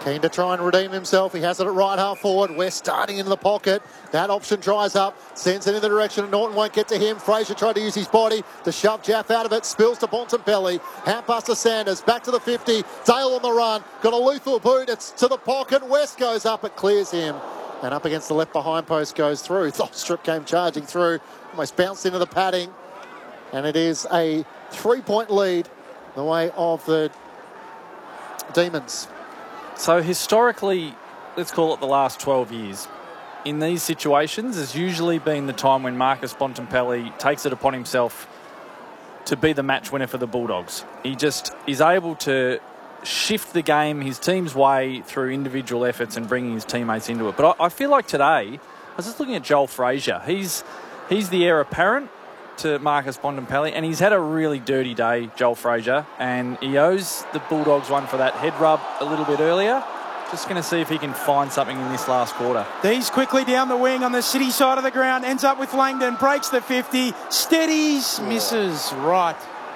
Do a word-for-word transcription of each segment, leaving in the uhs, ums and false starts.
Keen to try and redeem himself. He has it at right half forward. West starting into the pocket. That option dries up. Sends it in the direction of Norton. Won't get to him. Fraser tried to use his body to shove Jaff out of it. Spills to Bontempelli. Hand pass to Sanders. Back to the fifty. Dale on the run. Got a lethal boot. It's to the pocket. West goes up. It clears him. And up against the left behind post goes through. Tholstrup came charging through. Almost bounced into the padding. And it is a three-point lead the way of the Demons. So historically, let's call it the last twelve years, in these situations has usually been the time when Marcus Bontempelli takes it upon himself to be the match winner for the Bulldogs. He just is able to shift the game his team's way through individual efforts and bringing his teammates into it. But I, I feel like today, I was just looking at Joel Fraser. He's, he's the heir apparent to Marcus Bontempelli, and he's had a really dirty day, Joel Fraser, and he owes the Bulldogs one for that head rub a little bit earlier. Just going to see if he can find something in this last quarter. These quickly down the wing on the City side of the ground, ends up with Langdon, breaks the fifty, steadies, misses, right.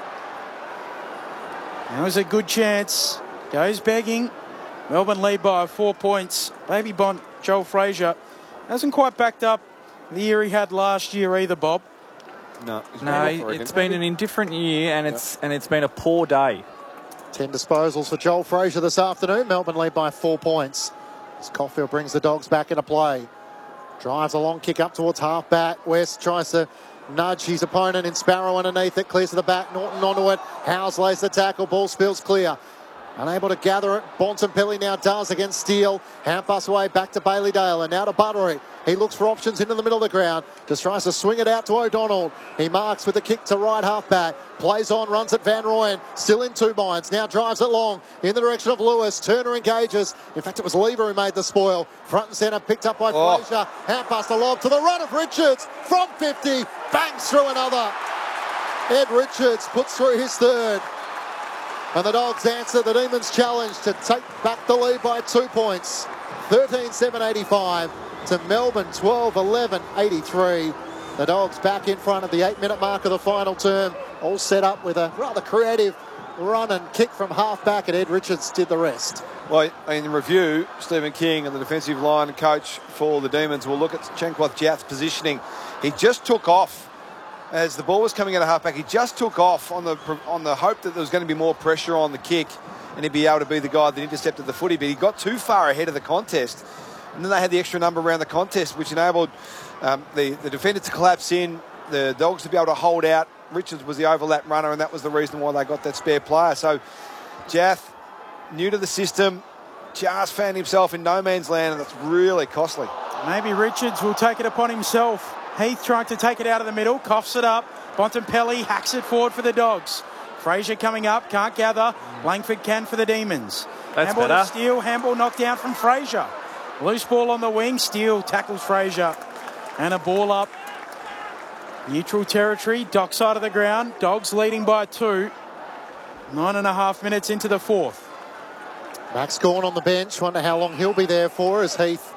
That was a good chance, goes begging. Melbourne lead by four points. Baby Bont, Joel Fraser, hasn't quite backed up the year he had last year either, Bob. No, no, it's been an indifferent year, and it's yep. and it's been a poor day. Ten disposals for Joel Fraser this afternoon. Melbourne lead by four points. As Caulfield brings the Dogs back into play. Drives a long kick up towards half-back. West tries to nudge his opponent in Sparrow underneath it. Clears to the back. Norton onto it. Howes lays the tackle. Ball spills clear. Unable to gather it. Bontempelli now does against Steele. Hand pass away back to Bailey Dale. And now to Buttery. He looks for options into the middle of the ground. Just tries to swing it out to O'Donnell. He marks with a kick to right half-back. Plays on, runs at Van Rooyen. Still in two minds. Now drives it long in the direction of Lewis. Turner engages. In fact, it was Lever who made the spoil. Front and centre, picked up by oh. Fraser. Hand pass to lob to the run of Richards. From fifty, bangs through another. Ed Richards puts through his third. And the Dogs answer the Demons' challenge to take back the lead by two points. thirteen seven eighty-five to Melbourne twelve eleven eighty-three. The Dogs back in front of the eight-minute mark of the final term. All set up with a rather creative run and kick from half-back, and Ed Richards did the rest. Well, in review, Stephen King and the defensive line coach for the Demons will look at Chenkwath Jaff's positioning. He just took off. As the ball was coming out of halfback, he just took off on the on the hope that there was going to be more pressure on the kick and he'd be able to be the guy that intercepted the footy, but he got too far ahead of the contest. And then they had the extra number around the contest, which enabled um, the, the defender to collapse in, the Dogs to be able to hold out. Richards was the overlap runner, and that was the reason why they got that spare player. So Jaff, new to the system, just found himself in no man's land, and that's really costly. Maybe Richards will take it upon himself. Heath trying to take it out of the middle, coughs it up. Bontempelli hacks it forward for the Dogs. Fraser coming up, can't gather. Langford can for the Demons. That's handball better. To Steele, handball knocked down from Fraser. Loose ball on the wing, Steele tackles Fraser. And a ball up. Neutral territory, dock side of the ground. Dogs leading by two. Nine and a half minutes into the fourth. Max Gawn on the bench. Wonder how long he'll be there for as Heath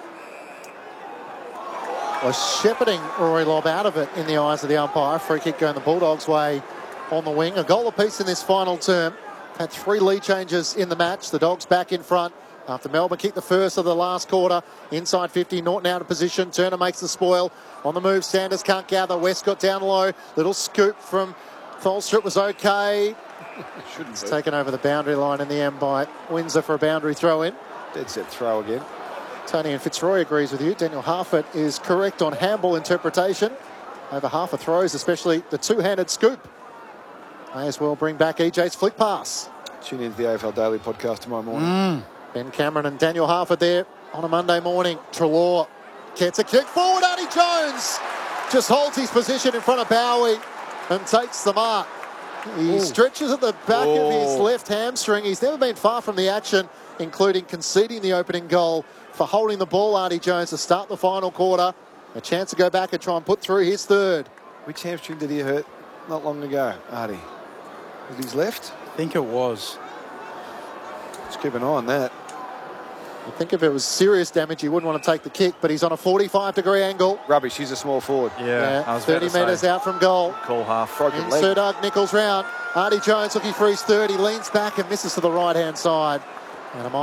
was shepherding Rory Lobb out of it in the eyes of the umpire. Free kick going the Bulldogs' way on the wing. A goal apiece in this final term. Had three lead changes in the match. The Dogs back in front after Melbourne kicked the first of the last quarter. Inside fifty, Norton out of position. Turner makes the spoil. On the move, Sanders can't gather. West got down low. Little scoop from Tholstrup was okay. It's be. taken over the boundary line in the end by Windsor for a boundary throw in. Dead set throw again. Tony and Fitzroy agrees with you. Daniel Harford is correct on handball interpretation. Over half of throws, especially the two-handed scoop. May as well bring back E J's flick pass. Tune into the A F L Daily podcast tomorrow morning. Mm. Ben Cameron and Daniel Harford there on a Monday morning. Treloar gets a kick forward. Artie Jones just holds his position in front of Bowie and takes the mark. He Ooh. stretches at the back Ooh. of his left hamstring. He's never been far from the action, including conceding the opening goal for holding the ball, Artie Jones, to start the final quarter. A chance to go back and try and put through his third. Which hamstring did he hurt not long ago, Artie? Was his left? I think it was. Let's keep an eye on that. I think if it was serious damage, he wouldn't want to take the kick, but he's on a forty-five degree angle. Rubbish, he's a small forward. Yeah, yeah I was thirty metres out from goal. Call half. In Sir Doug Nichols round. Artie Jones looking for his third. He leans back and misses to the right-hand side. And a